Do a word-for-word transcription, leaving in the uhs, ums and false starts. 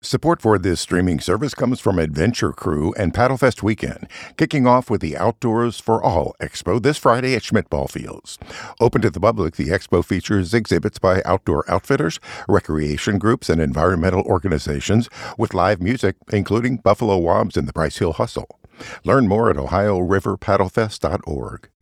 Support for this streaming service comes from Adventure Crew and Paddlefest Weekend, kicking off with the Outdoors for All Expo this Friday at Schmidt Ball Fields. Open to the public, the expo features exhibits by outdoor outfitters, recreation groups, and environmental organizations with live music, including Buffalo Wobbs and the Price Hill Hustle. Learn more at ohio river paddlefest dot org.